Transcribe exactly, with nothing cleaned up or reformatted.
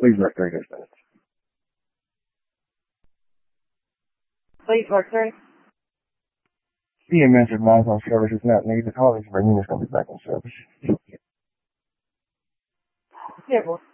Please work thirty minutes. Please work thirty. C M S advised on service is not needed. All these bringing is going to be back in service. Yeah, boy.